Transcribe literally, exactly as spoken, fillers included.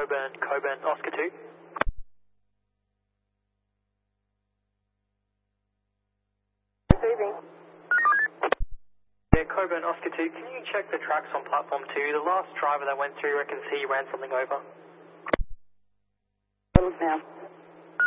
Coburn, Coburn, Oscar two. Receiving. Yeah, Coburn, Oscar two, can you check the tracks on platform two? The last driver that went through reckons he ran something over. Look now.